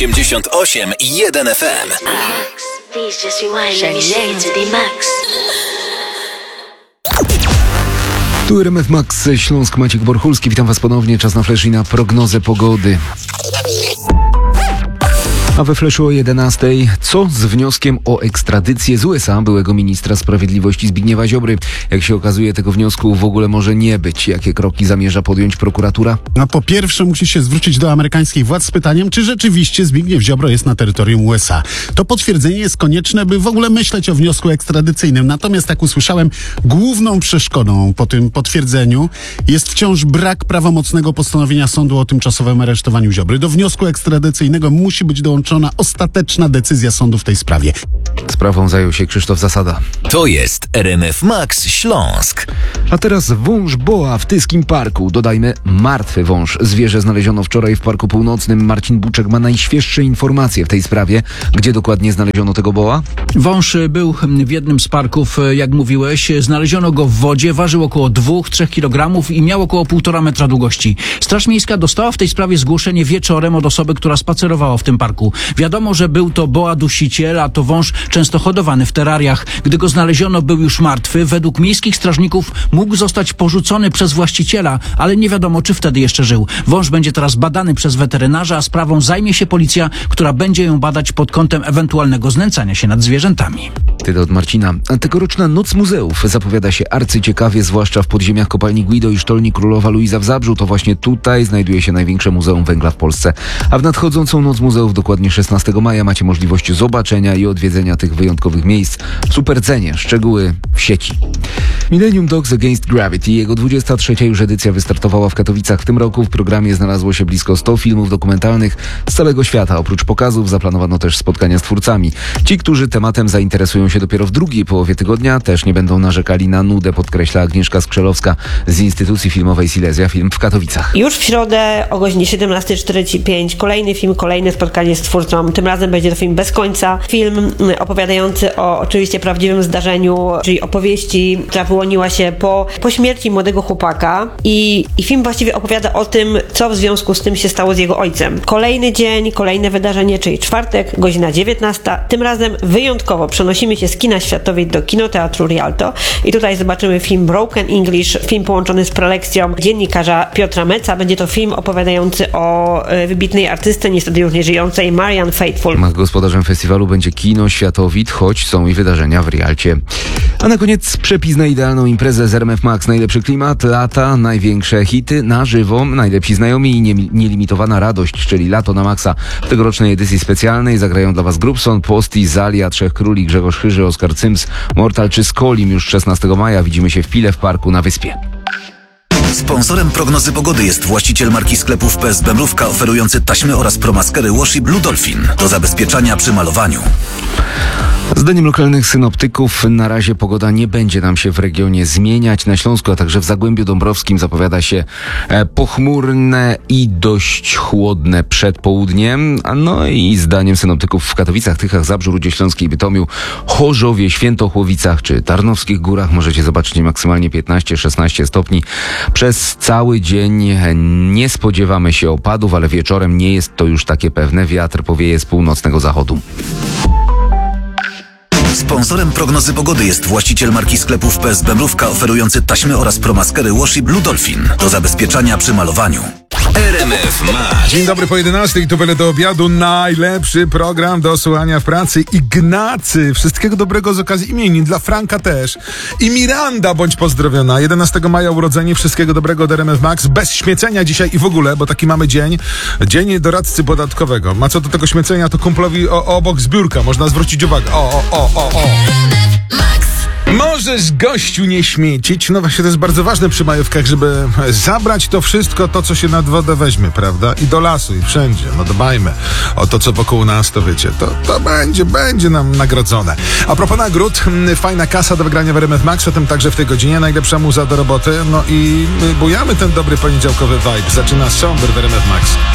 88,1 FM. Please just rewind and shake to the max. Tu RMF Max, Śląsk, Maciek Borchulski. Witam Was ponownie. Czas na flash i na prognozę pogody. A we flashu o 11:00 co z wnioskiem o ekstradycję z USA byłego ministra sprawiedliwości Zbigniewa Ziobry? Jak się okazuje, tego wniosku w ogóle może nie być. Jakie kroki zamierza podjąć prokuratura? No po pierwsze musi się zwrócić do amerykańskich władz z pytaniem, czy rzeczywiście Zbigniew Ziobro jest na terytorium USA. To potwierdzenie jest konieczne, by w ogóle myśleć o wniosku ekstradycyjnym. Natomiast, jak usłyszałem, główną przeszkodą po tym potwierdzeniu jest wciąż brak prawomocnego postanowienia sądu o tymczasowym aresztowaniu Ziobry. Do wniosku ekstradycyjnego musi być dołączona ostateczna decyzja sądu w tej sprawie. Sprawą zajął się Krzysztof Zasada. To jest RMF Max Śląsk. A teraz wąż boa w Tyskim Parku. Dodajmy, martwy wąż. Zwierzę znaleziono wczoraj w Parku Północnym. Marcin Buczek ma najświeższe informacje w tej sprawie. Gdzie dokładnie znaleziono tego boa? Wąż był w jednym z parków, jak mówiłeś. Znaleziono go w wodzie, ważył około 2-3 kg i miał około 1,5 metra długości. Straż Miejska dostała w tej sprawie zgłoszenie wieczorem od osoby, która spacerowała w tym parku. Wiadomo, że był to boa dusiciel, a to wąż często hodowany w terariach. Gdy go znaleziono, był już martwy. Według miejskich strażników mógł zostać porzucony przez właściciela, ale nie wiadomo, czy wtedy jeszcze żył. Wąż będzie teraz badany przez weterynarza, a sprawą zajmie się policja, która będzie ją badać pod kątem ewentualnego znęcania się nad zwierzętami. Tyle od Marcina. Tegoroczna Noc Muzeów zapowiada się arcyciekawie, zwłaszcza w podziemiach kopalni Guido i sztolni Królowa Luiza w Zabrzu. To właśnie tutaj znajduje się największe muzeum węgla w Polsce. A w nadchodzącą Noc Muzeów, dokładnie 16 maja, macie możliwość zobaczenia i odwiedzenia tych wyjątkowych miejsc w supercenie. Szczegóły w sieci. Millennium Dogs Against Gravity. Jego 23. już edycja wystartowała w Katowicach w tym roku. W programie znalazło się blisko 100 filmów dokumentalnych z całego świata. Oprócz pokazów zaplanowano też spotkania z twórcami. Ci, którzy tematem zainteresują się dopiero w drugiej połowie tygodnia, też nie będą narzekali na nudę, podkreśla Agnieszka Skrzelowska z Instytucji Filmowej Silesia Film w Katowicach. Już w środę o godzinie 17:45 kolejny film, kolejne spotkanie z twórcą. Tym razem będzie to film bez końca. Film opowiadający o oczywiście prawdziwym zdarzeniu, czyli opowieści, która wyłoniła się po śmierci młodego chłopaka. I film właściwie opowiada o tym, co w związku z tym się stało z jego ojcem. Kolejny dzień, kolejne wydarzenie, czyli czwartek, godzina 19. Tym razem wyjątkowo przenosimy się z kina światowej do kinoteatru Rialto i tutaj zobaczymy film Broken English, film połączony z prelekcją dziennikarza Piotra Meca. Będzie to film opowiadający o wybitnej artystce, niestety już nie żyjącej, Marianne Faithfull. Gospodarzem festiwalu będzie Kino Światowit, choć są i wydarzenia w Rialcie. A na koniec przepis na idealną imprezę z RMF Max. Najlepszy klimat, lata, największe hity na żywo, najlepsi znajomi i nielimitowana radość, czyli lato na maksa. W tegorocznej edycji specjalnej zagrają dla Was Grubson, Posti, Zalia, Trzech Króli, Grzegorz Chyży, Oskar Cyms, Mortal czy Skolim. Już 16 maja widzimy się w Pile w Parku na Wyspie. Sponsorem prognozy pogody jest właściciel marki sklepów PSB Mrówka, oferujący taśmy oraz promaskery Washi Blue Dolphin do zabezpieczania przy malowaniu. Zdaniem lokalnych synoptyków na razie pogoda nie będzie nam się w regionie zmieniać. Na Śląsku, a także w Zagłębiu Dąbrowskim zapowiada się pochmurne i dość chłodne przed południem. No i zdaniem synoptyków w Katowicach, Tychach, Zabrzu, Rudzie Śląskiej, Bytomiu, Chorzowie, Świętochłowicach czy Tarnowskich Górach możecie zobaczyć maksymalnie 15-16 stopni. Przez cały dzień nie spodziewamy się opadów, ale wieczorem nie jest to już takie pewne. Wiatr powieje z północnego zachodu. Sponsorem prognozy pogody jest właściciel marki sklepów PSB Mrówka, oferujący taśmy oraz promaskery Washi Blue Dolphin do zabezpieczania przy malowaniu. RMF Max. Dzień dobry po 11 i to byle do obiadu. Najlepszy program do słuchania w pracy. Ignacy, wszystkiego dobrego z okazji imienin, dla Franka też. I Miranda, bądź pozdrowiona. 11 maja urodzenie, wszystkiego dobrego do RMF Max. Bez śmiecenia dzisiaj i w ogóle, bo taki mamy dzień. Dzień doradcy podatkowego. Ma co do tego śmiecenia, to kumplowi obok zbiórka. Można zwrócić uwagę. O. Możesz, gościu, nie śmiecić. No właśnie, to jest bardzo ważne przy majówkach, żeby zabrać to wszystko, to co się nad wodę weźmie, prawda? I do lasu, i wszędzie. No dbajmy o to, co wokół nas, to wiecie. To będzie nam nagrodzone. A propos nagród, fajna kasa do wygrania w RMF Max, o tym także w tej godzinie. Najlepsza muza do roboty. No i bujamy ten dobry poniedziałkowy vibe. Zaczyna Somber w RMF Max.